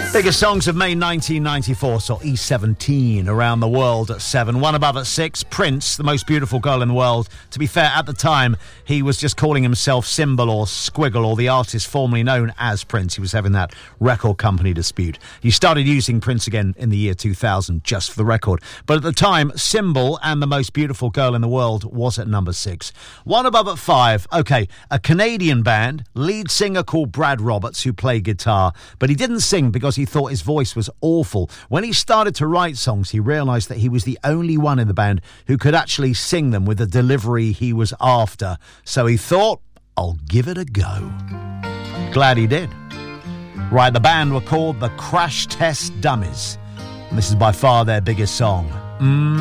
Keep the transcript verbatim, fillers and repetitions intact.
Biggest songs of May nineteen ninety-four, saw E seventeen around the world at seven. One above at six, Prince, the most beautiful girl in the world. To be fair, at the time, he was just calling himself Symbol or Squiggle, or the artist formerly known as Prince. He was having that record company dispute. He started using Prince again in the year two thousand, just for the record. But at the time, Symbol and the most beautiful girl in the world was at number six. One above at five, okay, a Canadian band, lead singer called Brad Roberts, who played guitar, but he didn't sing because he thought his voice was awful. When he started to write songs, he realised that he was the only one in the band who could actually sing them with the delivery he was after. So he thought, I'll give it a go. Glad he did. Right, the band were called the Crash Test Dummies. And this is by far their biggest song. Mm.